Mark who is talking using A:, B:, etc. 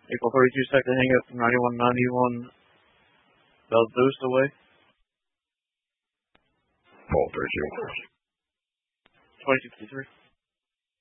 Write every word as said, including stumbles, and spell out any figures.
A: April thirty-two second hang up, ninety-one ninety-one. Bell boost away.
B: Paul thirty-two.
A: twenty-two fifty-three.